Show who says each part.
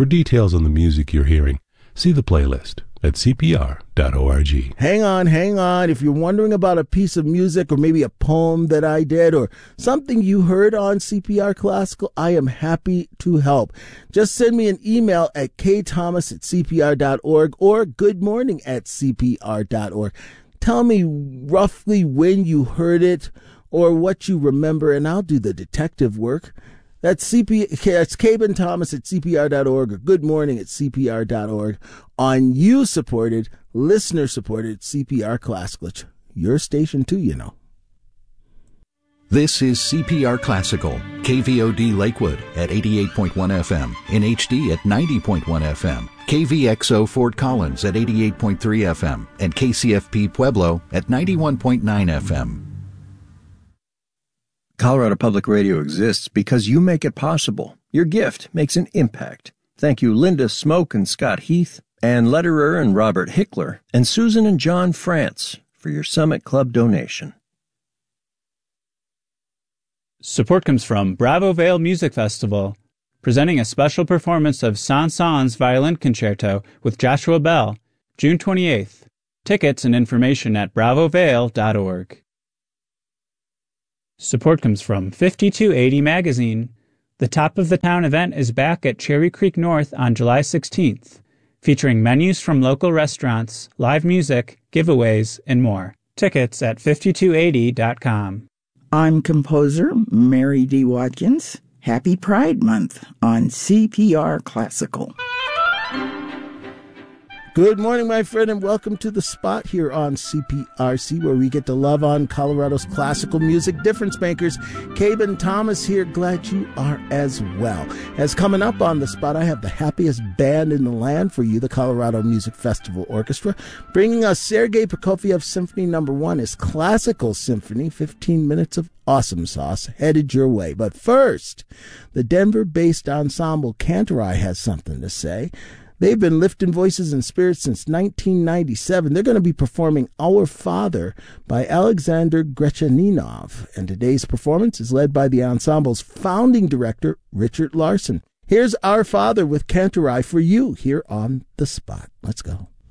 Speaker 1: For details on the music you're hearing, see the playlist at cpr.org.
Speaker 2: Hang on. If you're wondering about a piece of music or maybe a poem that I did or something you heard on CPR Classical, I am happy to help. Just send me an email at ktomas@cpr.org or goodmorning@cpr.org. Tell me roughly when you heard it or what you remember, and I'll do the detective work. That's Caben Thomas at CPR.org or goodmorning@cpr.org on you-supported, listener-supported CPR Classical. It's your station too, you know.
Speaker 3: This is CPR Classical, KVOD Lakewood at 88.1 FM, in HD at 90.1 FM, KVXO Fort Collins at 88.3 FM, and KCFP Pueblo at 91.9 FM.
Speaker 4: Colorado Public Radio exists because you make it possible. Your gift makes an impact. Thank you, Linda Smoke and Scott Heath, Ann Lederer and Robert Hickler, and Susan and John France for your Summit Club donation.
Speaker 5: Support comes from Bravo Vale Music Festival, presenting a special performance of Saint-Saëns Violin Concerto with Joshua Bell, June 28th. Tickets and information at bravovale.org. Support comes from 5280 Magazine. The Top of the Town event is back at Cherry Creek North on July 16th, featuring menus from local restaurants, live music, giveaways, and more. Tickets at 5280.com.
Speaker 6: I'm composer Mary D. Watkins. Happy Pride Month on CPR Classical.
Speaker 2: Good morning, my friend, and welcome to The Spot here on CPRC, where we get to love on Colorado's classical music difference makers. Caben Thomas here. Glad you are as well. As coming up on The Spot, I have the happiest band in the land for you, the Colorado Music Festival Orchestra, bringing us Sergei Prokofiev Symphony No. 1, his classical symphony, 15 minutes of awesome sauce headed your way. But first, the Denver-based ensemble Cantorai has something to say. They've been lifting voices and spirits since 1997. They're going to be performing Our Father by Alexander Grechaninov. And today's performance is led by the ensemble's founding director, Richard Larson. Here's Our Father with Cantorai for you here on The Spot. Let's go.